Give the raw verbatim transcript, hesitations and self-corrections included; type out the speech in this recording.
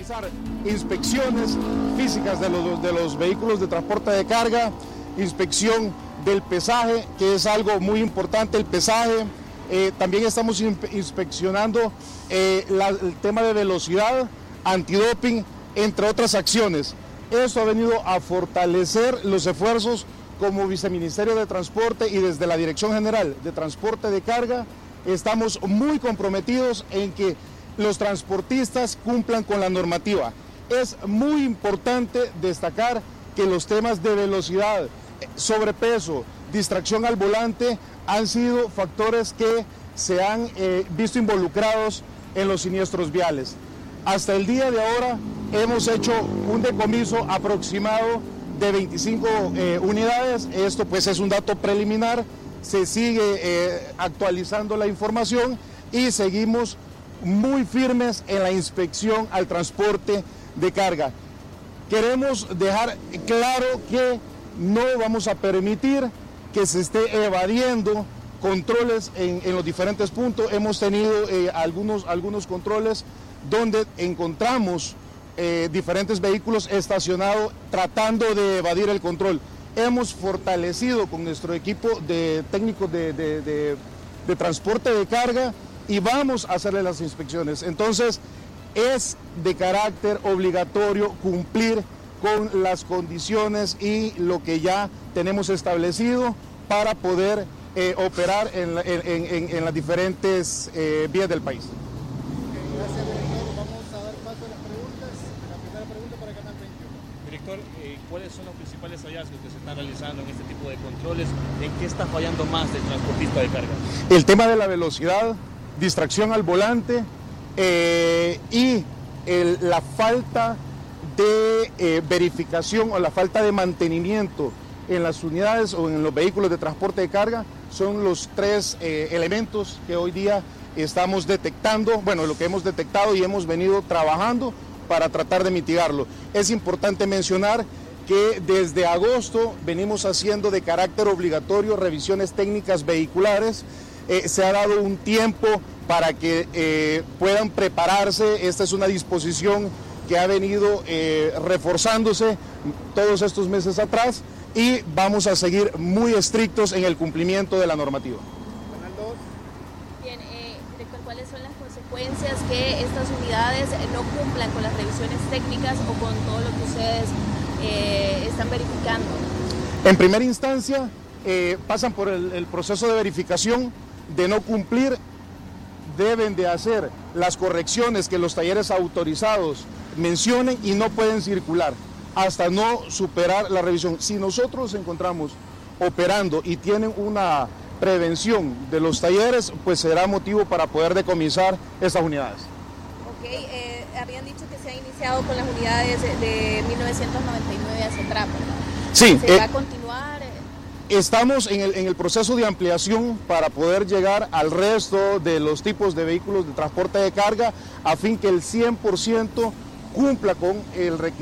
realizar inspecciones físicas de los, de los vehículos de transporte de carga, inspección del pesaje, que es algo muy importante, el pesaje. Eh, también estamos inspeccionando eh, la, el tema de velocidad, antidoping, entre otras acciones. Esto ha venido a fortalecer los esfuerzos como Viceministerio de Transporte y desde la Dirección General de Transporte de Carga. Estamos muy comprometidos en que los transportistas cumplan con la normativa. Es muy importante destacar que los temas de velocidad, sobrepeso, distracción al volante han sido factores que se han eh, visto involucrados en los siniestros viales. Hasta el día de ahora hemos hecho un decomiso aproximado de veinticinco eh, unidades. Esto pues es un dato preliminar, se sigue eh, actualizando la información y seguimos muy firmes en la inspección al transporte de carga. Queremos dejar claro que no vamos a permitir que se esté evadiendo controles en, en los diferentes puntos. Hemos tenido eh, algunos, algunos controles donde encontramos eh, diferentes vehículos estacionados tratando de evadir el control. Hemos fortalecido con nuestro equipo de técnicos de, de, de, de transporte de carga y vamos a hacerle las inspecciones. Entonces, es de carácter obligatorio cumplir con las condiciones y lo que ya tenemos establecido para poder eh, operar en, en, en, en las diferentes eh, vías del país. Okay, gracias, director. Vamos a dar paso a las preguntas. La primera pregunta para Canal veintiuno. Director, eh, ¿cuáles son los principales hallazgos que se están realizando en este tipo de controles? ¿En qué está fallando más el transportista de carga? El tema de la velocidad, distracción al volante eh, y el, la falta de eh, verificación o la falta de mantenimiento en las unidades o en los vehículos de transporte de carga son los tres eh, elementos que hoy día estamos detectando, bueno, lo que hemos detectado y hemos venido trabajando para tratar de mitigarlo. Es importante mencionar que desde agosto venimos haciendo de carácter obligatorio revisiones técnicas vehiculares. Eh, se ha dado un tiempo para que eh, puedan prepararse. Esta es una disposición que ha venido eh, reforzándose todos estos meses atrás y vamos a seguir muy estrictos en el cumplimiento de la normativa. Canal dos. Bien, eh, director, ¿cuáles son las consecuencias que estas unidades no cumplan con las revisiones técnicas o con todo lo que ustedes eh, están verificando? En primera instancia, eh, pasan por el, el proceso de verificación. De no cumplir, deben de hacer las correcciones que los talleres autorizados mencionen y no pueden circular hasta no superar la revisión. Si nosotros encontramos operando y tienen una prevención de los talleres, pues será motivo para poder decomisar esas unidades. Ok, eh, habían dicho que se ha iniciado con las unidades de, de mil novecientos noventa y nueve hacia atrás, ¿verdad? Sí. ¿Se eh, va a continuar? Estamos en el, en el proceso de ampliación para poder llegar al resto de los tipos de vehículos de transporte de carga a fin que el cien por ciento cumpla con el requisito